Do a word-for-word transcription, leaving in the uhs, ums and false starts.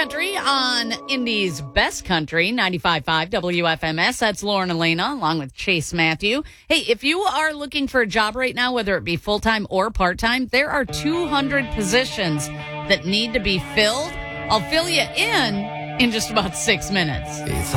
Country on Indy's Best Country, ninety-five point five W F M S. That's Lauren Elena along with Chase Matthew. Hey, if you are looking for a job right now, whether it be full-time or part-time, there are two hundred positions that need to be filled. I'll fill you in in just about six minutes. It's